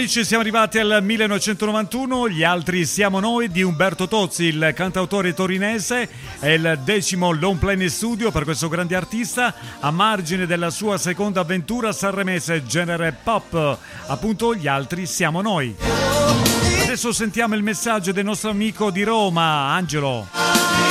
amici, siamo arrivati al 1991, Gli altri siamo noi di Umberto Tozzi, il cantautore torinese. È il 10° long play in studio per questo grande artista, a margine della sua seconda avventura sanremese genere pop, appunto Gli altri siamo noi. Adesso sentiamo il messaggio del nostro amico di Roma, Angelo.